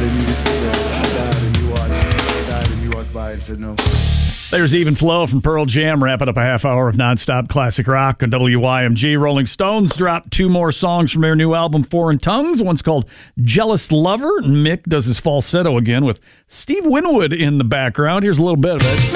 and you just died and you walked by and said no. There's Even Flow from Pearl Jam, wrapping up a half hour of nonstop classic rock on WYMG. Rolling Stones dropped 2 more songs from their new album, Foreign Tongues. One's called Jealous Lover, and Mick does his falsetto again with Steve Winwood in the background. Here's a little bit of it.